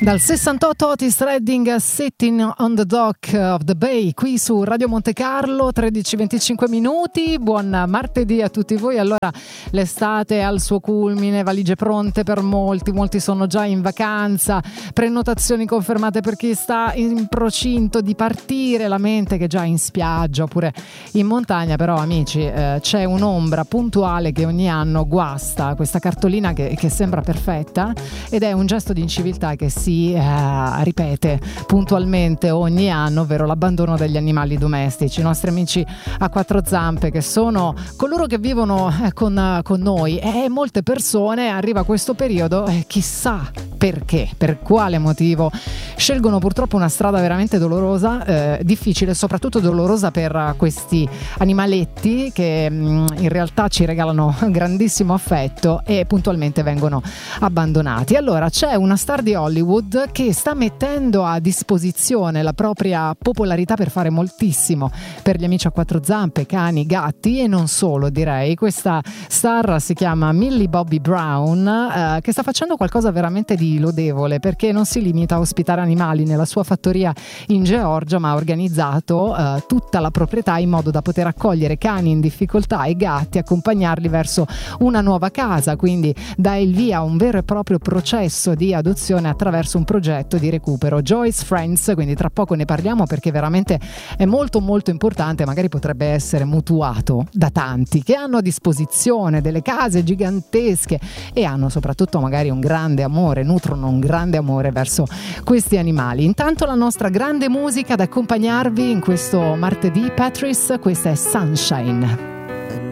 Dal 68 Otis Redding, Sitting on the Dock of the Bay, qui su Radio Monte Carlo, 13:25 minuti. Buon martedì a tutti voi. Allora, l'estate è al suo culmine, valigie pronte per molti sono già in vacanza, prenotazioni confermate per chi sta in procinto di partire, la mente che è già in spiaggia oppure in montagna. Però amici, c'è un'ombra puntuale che ogni anno guasta questa cartolina che sembra perfetta, ed è un gesto di inciviltà che si ripete puntualmente ogni anno, ovvero l'abbandono degli animali domestici. I nostri amici a quattro zampe, che sono coloro che vivono con noi, e molte persone arriva questo periodo, chissà perché, per quale motivo, scelgono purtroppo una strada veramente dolorosa, difficile, soprattutto dolorosa per questi animaletti che in realtà ci regalano grandissimo affetto e puntualmente vengono abbandonati. Allora, c'è una star di Hollywood che sta mettendo a disposizione la propria popolarità per fare moltissimo per gli amici a quattro zampe, cani, gatti e non solo, direi. Questa star si chiama Millie Bobby Brown, che sta facendo qualcosa veramente di lodevole, perché non si limita a ospitare animali nella sua fattoria in Georgia, ma ha organizzato tutta la proprietà in modo da poter accogliere cani in difficoltà e gatti, accompagnarli verso una nuova casa. Quindi dà il via a un vero e proprio processo di adozione attraverso un progetto di recupero, Joy's Friends. Quindi tra poco ne parliamo, perché veramente è molto importante, magari potrebbe essere mutuato da tanti che hanno a disposizione delle case gigantesche e hanno soprattutto magari un grande amore, nutrono un grande amore verso questi animali. Intanto la nostra grande musica ad accompagnarvi in questo martedì, Patrice, questa è Sunshine.